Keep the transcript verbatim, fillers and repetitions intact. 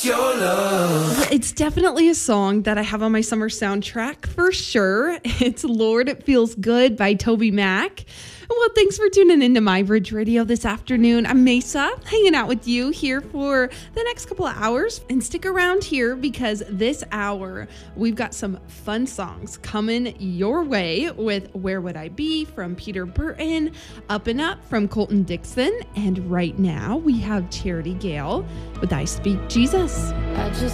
Your love. It's definitely a song that I have on my summer soundtrack for sure. It's Lord, It Feels Good by Toby Mac. Well, thanks for tuning into My Bridge Radio this afternoon. I'm Mesa, hanging out with you here for the next couple of hours. And stick around here because this hour, we've got some fun songs coming your way with Where Would I Be from Peter Burton, Up and Up from Colton Dixon. And right now, we have Charity Gale with I Speak Jesus. I just